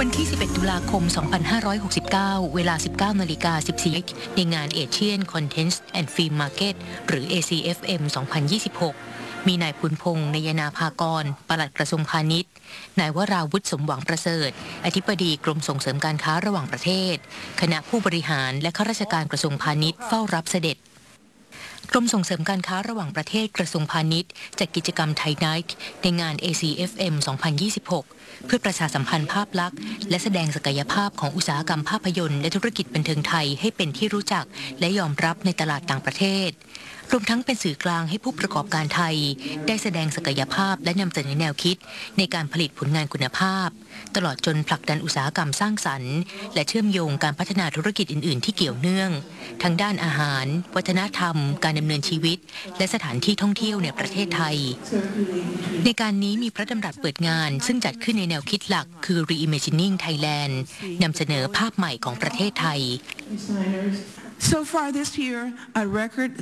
วันที่ 11 ตุลาคม 2569 เวลา 19:14 น.ในงาน Asian Contents and Film Market หรือ ACFM 2026 มีนายพุนพงษ์ นยนาภากร ปลัดกระทรวงพาณิชย์ นายวราวุฒิ สมหวังประเสริฐ อธิบดีกรมส่งเสริมการค้าระหว่างประเทศ คณะผู้บริหารและข้าราชการกระทรวงพาณิชย์เฝ้ารับเสด็จกรมส่งเสริมการค้าระหว่างประเทศกระทรวงพาณิชย์จัดกิจกรรมไทยไนท์ในงาน ACFM 2026 เพื่อประชาสัมพันธ์ภาพลักษณ์และแสดงศักยภาพของอุตสาหกรรมภาพยนตร์และธุรกิจบันเทิงไทยให้เป็นที่รู้จักและยอมรับในตลาดต่างประเทศรวมทั้งเป็นสื่อกลางให้ผู้ประกอบการไทยได้แสดงศักยภาพและนำเสนอแนวคิดในการผลิตผลงานคุณภาพตลอดจนผลักดันอุตสาหกรรมสร้างสรรค์และเชื่อมโยงการพัฒนาธุรกิจอื่นๆที่เกี่ยวเนื่องทั้งด้านอาหารวัฒนธรรมการดำเนินชีวิตและสถานที่ท่องเที่ยวในประเทศไทยในการนี้มีพระดำรัสเปิดงานซึ่งจัดขึ้นในแนวคิดหลักคือ Reimagining Thailand นำเสนอภาพใหม่ของประเทศไทย So far this year, a record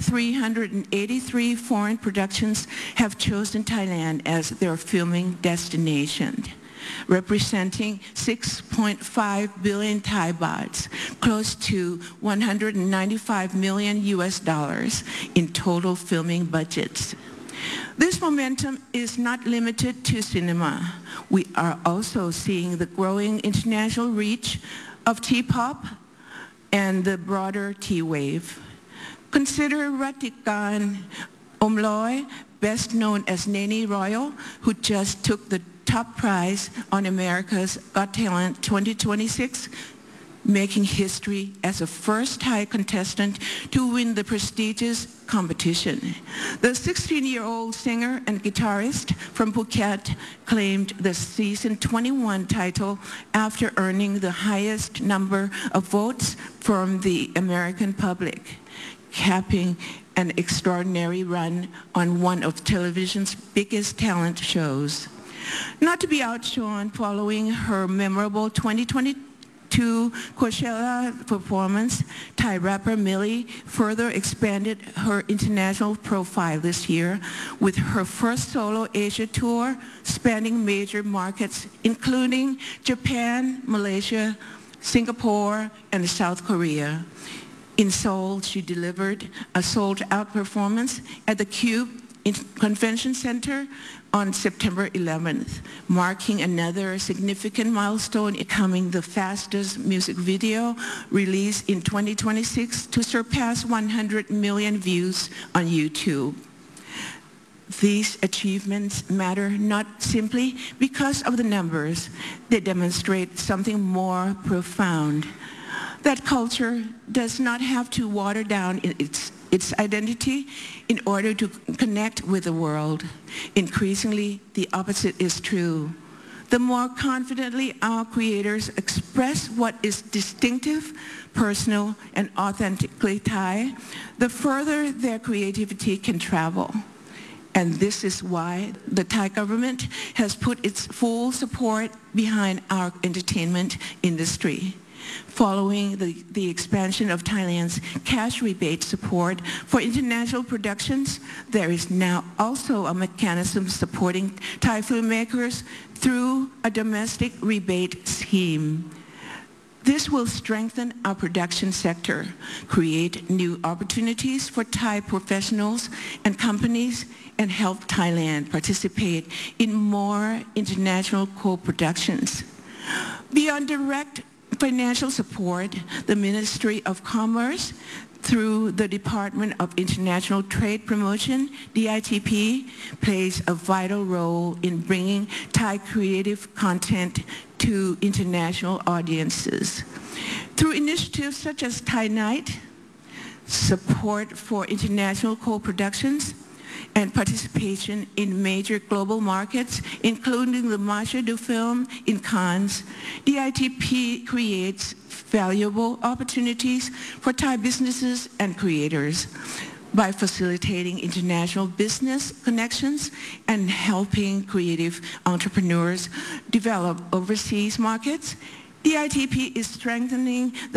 383 foreign productions have chosen Thailand as their filming destination, representing 6.5 billion Thai bahts, close to 195 million US dollars in total filming budgets. This momentum is not limited to cinema. We are also seeing the growing international reach of T-pop and the broader T-wave. Consider Ratikan Omloy, best known as Nene Royal, who just took the top prize on America's Got Talent 2026, making history as the first Thai contestant to win the prestigious competition. The 16-year-old singer and guitarist from Phuket claimed the season 21 title after earning the highest number of votes from the American public, capping an extraordinary run on one of television's biggest talent shows. Not to be outshone following her memorable 2022 Coachella performance, Thai rapper Millie further expanded her international profile this year with her first solo Asia tour spanning major markets including Japan, Malaysia, Singapore, and South Korea. In Seoul, she delivered a sold-out performance at the Cube Convention Center on September 11th, marking another significant milestone, becoming the fastest music video released in 2026 to surpass 100 million views on YouTube. These achievements matter not simply because of the numbers. They demonstrate something more profound. That culture does not have to water down its identity in order to connect with the world. Increasingly, the opposite is true. The more confidently our creators express what is distinctive, personal, and authentically Thai, the further their creativity can travel. And this is why the Thai government has put its full support behind our entertainment industry. Following the expansion of Thailand's cash rebate support for international productions, there is now also a mechanism supporting Thai filmmakers through a domestic rebate scheme. This will strengthen our production sector, create new opportunities for Thai professionals and companies, and help Thailand participate in more international co-productions. Beyond direct financial support, the Ministry of Commerce, through the Department of International Trade Promotion, DITP, plays a vital role in bringing Thai creative content to international audiences. Through initiatives such as Thai Night, support for international co-productions, and participation in major global markets, including the Marché du Film in Cannes, DITP creates valuable opportunities for Thai businesses and creators by facilitating international business connections and helping creative entrepreneurs develop overseas markets. DITP is strengthening the